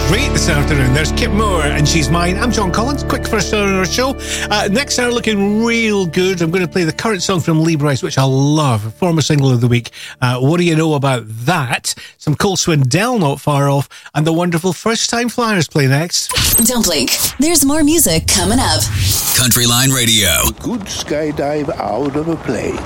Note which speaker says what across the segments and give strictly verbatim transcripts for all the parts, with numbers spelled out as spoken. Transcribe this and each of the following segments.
Speaker 1: great this afternoon. There's Kip Moore and She's Mine. I'm John Collins. Quick first hour on our show. Uh, next hour looking real good. I'm going to play the current song from Lee Brice, which I love. Former single of the week. Uh, what do you know about that? Some Cole Swindell not far off. And the wonderful First Time Flyers play next.
Speaker 2: Don't blink. There's more music coming up.
Speaker 3: Country Line Radio.
Speaker 4: You could skydive out of a plane.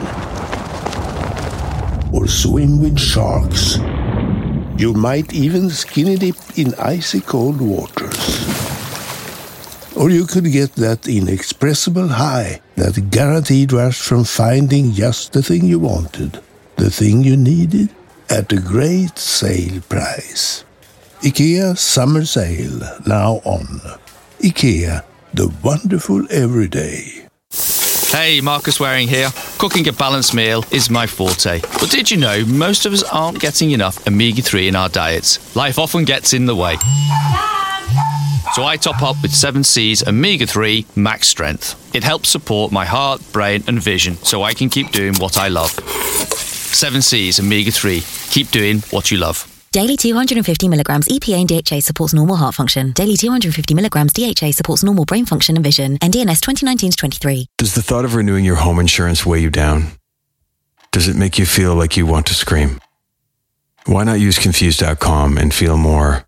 Speaker 4: Or swim with sharks. You might even skinny dip in icy cold waters. Or you could get that inexpressible high, that guaranteed rush from finding just the thing you wanted, the thing you needed, at a great sale price. IKEA Summer Sale, now on. IKEA, the wonderful everyday.
Speaker 5: Hey, Marcus Waring here. Cooking a balanced meal is my forte. But did you know most of us aren't getting enough omega three in our diets? Life often gets in the way. So I top up with seven Seas Omega three Max Strength. It helps support my heart, brain and vision so I can keep doing what I love. seven Seas Omega three. Keep doing what you love.
Speaker 6: Daily two hundred fifty milligrams E P A and D H A supports normal heart function. Daily two hundred fifty milligrams D H A supports normal brain function and vision. N D N S twenty nineteen to twenty-three.
Speaker 7: Does the thought of renewing your home insurance weigh you down? Does it make you feel like you want to scream? Why not use Confused dot com and feel more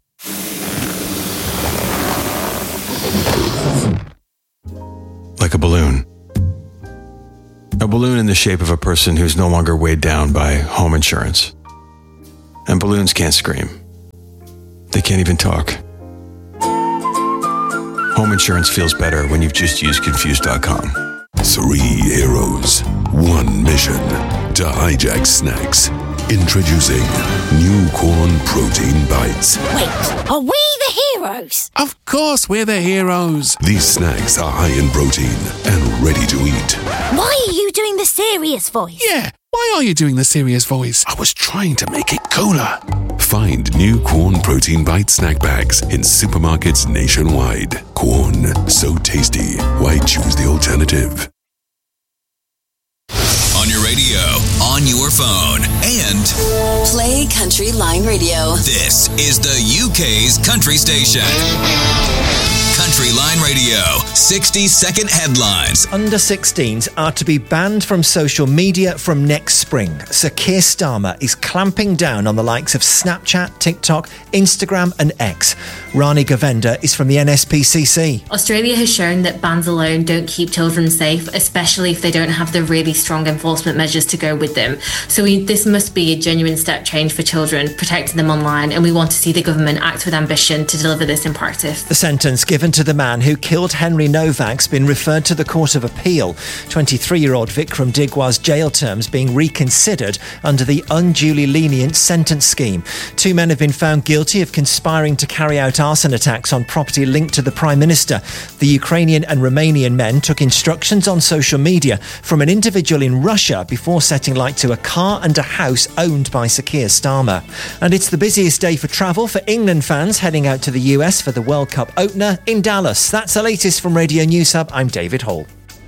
Speaker 7: like a balloon? A balloon in the shape of a person who's no longer weighed down by home insurance. And balloons can't scream. They can't even talk. Home insurance feels better when you've just used Confused dot com.
Speaker 8: Three heroes, one mission to hijack snacks. Introducing new corn protein bites.
Speaker 9: Wait, are we the heroes?
Speaker 10: Of course we're the heroes.
Speaker 8: These snacks are high in protein and ready to eat.
Speaker 9: Why are you doing the serious voice?
Speaker 10: Yeah, why are you doing the serious voice? I was trying to make it cooler.
Speaker 8: Find new Corn Protein Bite snack bags in supermarkets nationwide. Corn, so tasty. Why choose the alternative?
Speaker 3: On your radio, on your phone, and
Speaker 2: Play Country Line Radio.
Speaker 3: This is the U K's country station. Country Line Radio, sixty second headlines.
Speaker 11: Under sixteens are to be banned from social media from next spring. Sir Keir Starmer is clamping down on the likes of Snapchat, TikTok, Instagram and X. Rani Govender is from the N S P C C.
Speaker 12: Australia has shown that bans alone don't keep children safe, especially if they don't have the really strong enforcement measures to go with them. So we, this must be a genuine step change for children, protecting them online, and we want to see the government act with ambition to deliver this in practice.
Speaker 11: The sentence given to the man who killed Henry Novak's been referred to the Court of Appeal. twenty-three-year-old Vikram Digwa's jail terms being reconsidered under the unduly lenient sentence scheme. Two men have been found guilty of conspiring to carry out arson attacks on property linked to the Prime Minister. The Ukrainian and Romanian men took instructions on social media from an individual in Russia before setting light to a car and a house owned by Sir Keir Starmer. And it's the busiest day for travel for England fans heading out to the U S for the World Cup opener in Dallas. That's the latest from Radio News Hub. I'm David Hall.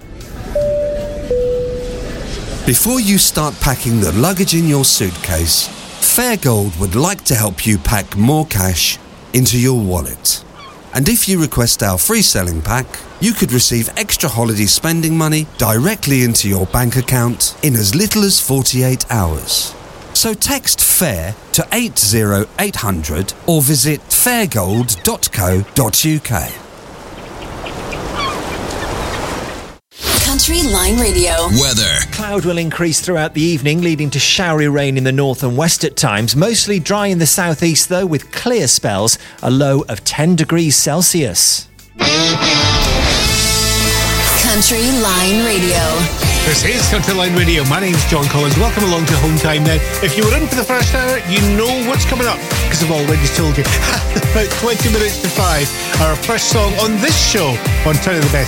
Speaker 13: Before you start packing the luggage in your suitcase, Fairgold would like to help you pack more cash into your wallet. And if you request our free selling pack, you could receive extra holiday spending money directly into your bank account in as little as forty-eight hours. So text FAIR to eight zero eight hundred or visit fairgold dot co dot uk.
Speaker 2: Country Line Radio.
Speaker 3: Weather.
Speaker 11: Cloud will increase throughout the evening, leading to showery rain in the north and west at times. Mostly dry in the southeast, though, with clear spells. A low of ten degrees Celsius.
Speaker 2: Country Line Radio.
Speaker 1: This is Country Line Radio. My name's John Collins. Welcome along to Home Time now. If you were in for the first hour, you know what's coming up, because I've already told you. About twenty minutes to five, our first song on this show on Turn of the Best.